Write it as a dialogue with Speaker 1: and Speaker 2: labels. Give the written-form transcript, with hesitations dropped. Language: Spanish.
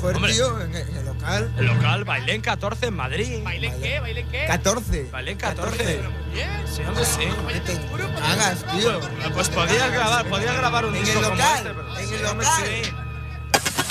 Speaker 1: Después,
Speaker 2: Hombre.
Speaker 1: tío, en el local.
Speaker 2: El local, bailé en 14 en Madrid.
Speaker 3: ¿Baile en qué? ¿Baile en qué?
Speaker 1: 14.
Speaker 2: Bailé en 14.
Speaker 3: Bien.
Speaker 2: Sí, hombre, sí.
Speaker 1: ¿Qué te hagas, tío?
Speaker 2: Pues podías grabar un
Speaker 1: En
Speaker 2: disco
Speaker 1: el
Speaker 2: como
Speaker 1: local,
Speaker 2: este, pero
Speaker 1: en
Speaker 2: sí,
Speaker 1: el
Speaker 2: hombre,
Speaker 1: local.
Speaker 2: sí.